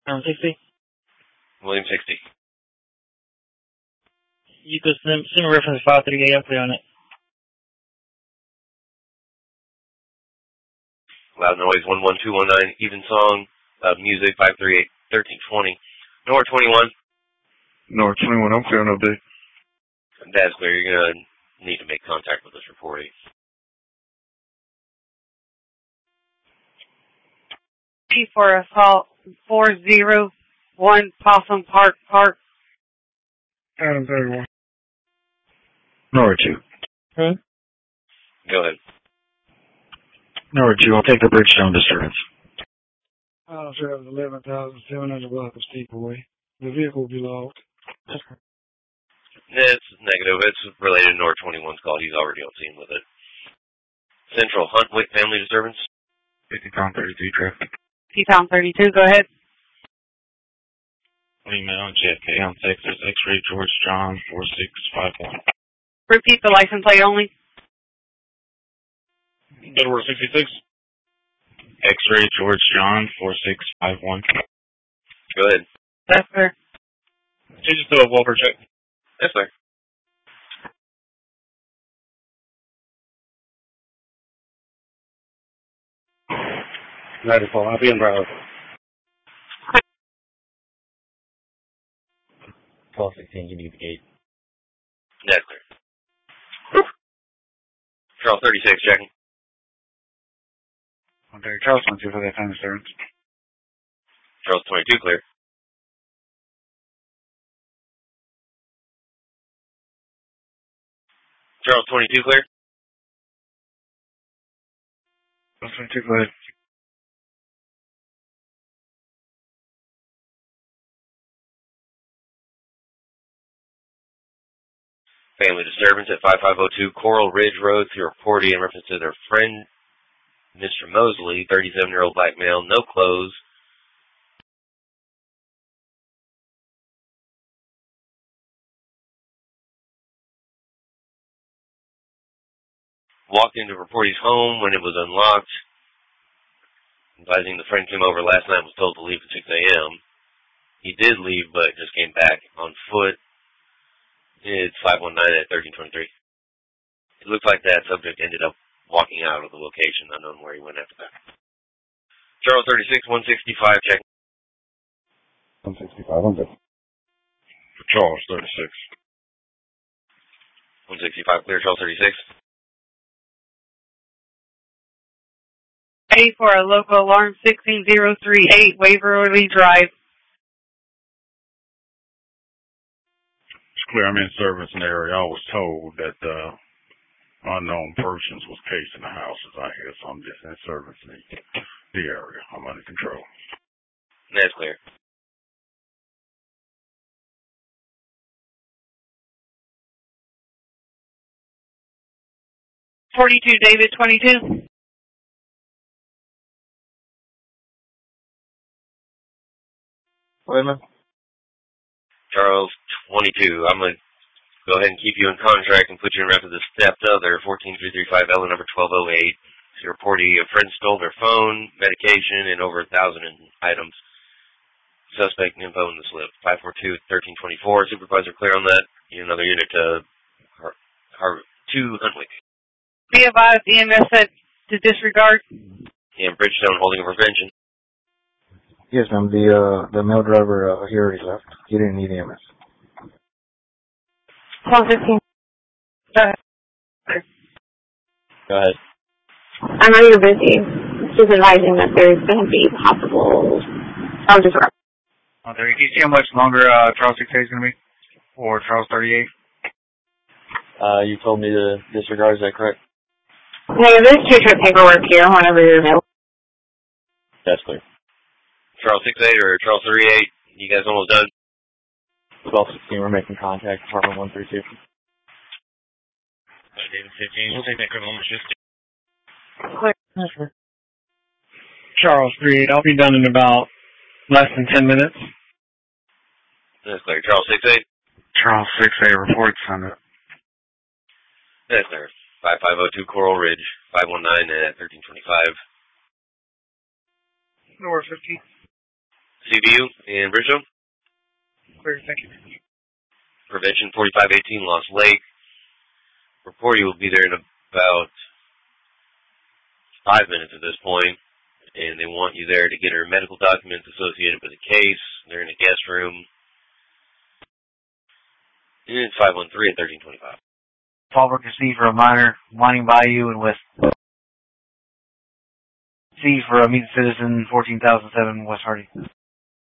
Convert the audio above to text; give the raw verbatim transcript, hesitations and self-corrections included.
Um, sixty. William sixty. You could send, send a reference five three eight. I'll play on it. Loud Noise one one two one nine. Even Song. Loud Music five three eight thirteen twenty. Nor twenty-one. Nor twenty-one. I'm clear on update. That's clear. You're going to need to make contact with us reporting. P for assault four zero one Possum Park Park. Adam thirty-one. Nor two. Hmm? Go ahead. Nor two. I'll take the Bridgestone disturbance. I'll travel eleven thousand seven hundred block of Steep Way. The vehicle will be logged. It's negative. It's related to Nor twenty-one's call. He's already on scene with it. Central Huntwick family disturbance. fifty pound thirty-two traffic. T-Town thirty-two, go ahead. Email J F K on Texas, X-ray George John four six five one. Repeat the license plate only. Delaware sixty-six. X-ray George John four six five one. Go ahead. That's fair. Can you just do a welfare check? Yes, sir. Ready for I'll be in Broward. twelve sixteen, you need the gate. That's clear. Charles thirty-six, checking. Okay, Charles twenty-two for that time disturbance. Charles twenty-two, clear. Charles twenty-two, clear. Charles twenty-two, go ahead. Family disturbance at five five zero two Coral Ridge Road to report in reference to their friend, Mister Mosley, thirty-seven-year-old black male, no clothes. Walked into Reporty's home when it was unlocked. Advising the friend came over last night, was told to leave at six a.m. He did leave, but just came back on foot. It's five one nine at thirteen twenty-three. It looks like that subject ended up walking out of the location, unknown where he went after that. Charles thirty-six, one sixty-five, check. one sixty-five, I'm good. For Charles thirty-six. one sixty-five, clear, Charles thirty-six. A for a local alarm sixteen zero three eight Waverly Drive. It's clear I'm in service in the area. I was told that uh, unknown persons was casing the houses out here, so I'm just in service in the, the area. I'm under control. That's clear. forty-two David twenty-two. Wait a minute. Charles twenty-two, I'm going to go ahead and keep you in contract and put you in rep of the stepped other, fourteen three thirty-five L, number twelve oh eight. So reporting a friend stole their phone, medication, and over a thousand items. Suspect info in the slip. five four two, thirteen twenty-four. Supervisor clear on that. Need another unit to Har- Har- to Huntwick. Be advised, E M S said to disregard. And Bridgestone holding a prevention. Yes, ma'am. The uh, the male driver uh, he already left. He didn't need E M S. twelve fifteen. Go ahead. Go ahead. I know you're busy. Just advising that there's going to be possible charges. Oh, there. Can you see how much longer uh, Charles sixty-eight is going to be? Or Charles thirty-eight? Uh, you told me to disregard, is that correct? Hey, there's two trip paperwork here whenever you're available. That's clear. Charles sixty-eight or Charles thirty-eight, you guys almost done? twelve sixteen, we're making contact, Department one three two. David fifteen, we'll take that criminal majestic. Clear. Charles thirty-eight, I'll be done in about less than ten minutes. That's clear. Charles sixty-eight? Charles sixty-eight, reports on it. That's clear. five five zero two Coral Ridge, five one nine at thirteen twenty-five. Nor fifteen. C B U in Bridgeville. Clear, thank you. Prevention forty-five eighteen Lost Lake. Reporter will be there in about five minutes at this point, and they want you there to get her medical documents associated with the case. They're in a guest room. And it's five one three at thirteen twenty-five. Fallbrook to C for a minor, Winding Bayou and West. C for a meet citizen, fourteen thousand seven West Hardy.